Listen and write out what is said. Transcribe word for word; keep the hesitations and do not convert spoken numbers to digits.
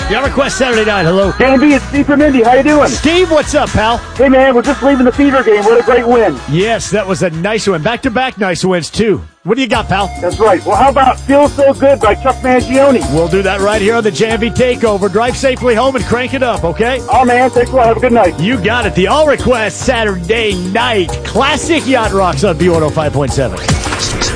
Your request Saturday night. Hello. J and B, it's Steve from Indy. How you doing? Steve, what's up, pal? Hey, man, we're just leaving the Fever game. What a great win. Yes, that was a nice win. Back-to-back nice wins, too. What do you got, pal? That's right. Well, how about Feels So Good by Chuck Mangione? We'll do that right here on the J M V Takeover. Drive safely home and crank it up, okay? Oh, man, thanks a lot. Have a good night. You got it. The All Request Saturday night. Classic Yacht Rocks on B one oh five point seven.